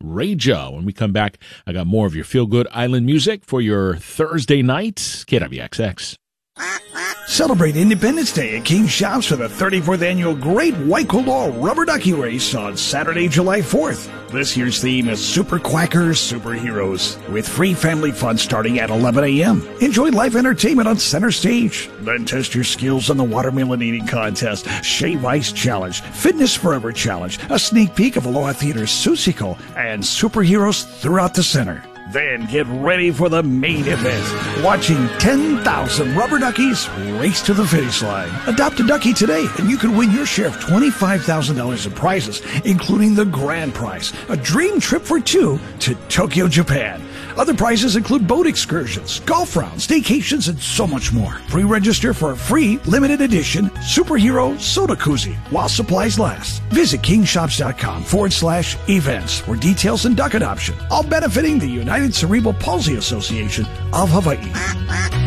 Ray Joe. When we come back, I got more of your feel-good island music for your Thursday night. KWXX. Celebrate Independence Day at King Shops for the 34th annual Great White Colar Rubber Ducky Race on Saturday, July 4th. This year's theme is Super Quackers, Superheroes, with free family fun starting at 11 a.m. Enjoy live entertainment on center stage. Then test your skills on the watermelon eating contest, Shave Ice Challenge, Fitness Forever Challenge, a sneak peek of Aloha Theater's Susico, and superheroes throughout the center. Then get ready for the main event, watching 10,000 rubber duckies race to the finish line. Adopt a ducky today, and you can win your share of $25,000 in prizes, including the grand prize, a dream trip for two to Tokyo, Japan. Other prizes include boat excursions, golf rounds, staycations, and so much more. Pre-register for a free, limited edition Superhero Soda Koozie while supplies last. Visit kingshops.com/events for details and duck adoption, all benefiting the United Cerebral Palsy Association of Hawaii.